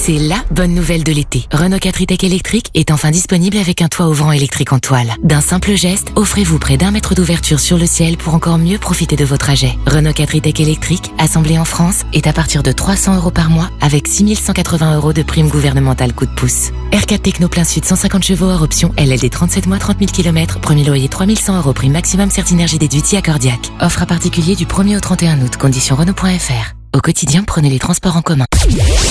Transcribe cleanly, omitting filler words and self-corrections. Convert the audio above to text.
C'est la bonne nouvelle de l'été. Renault 4 e-Tech électrique est enfin disponible avec un toit ouvrant électrique en toile. D'un simple geste, offrez-vous près d'1 mètre d'ouverture sur le ciel pour encore mieux profiter de vos trajets. Renault 4 e-Tech électrique, assemblé en France, est à partir de 300 € par mois avec 6 180 € de prime gouvernementale coup de pouce. R4 Techno plein sud 150 chevaux hors option, LLD 37 mois 30 000 km, premier loyer 3100 € prime maximum Certinergie déduit accordiaque. Offre à particulier du 1er au 31 août, conditions Renault.fr. Au quotidien, prenez les transports en commun.